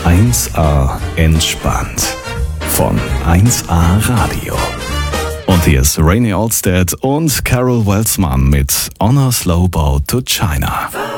1A entspannt von 1A Radio. Und hier ist Rainy Allstead und Carol Welsman mit On a Slow Boat to China.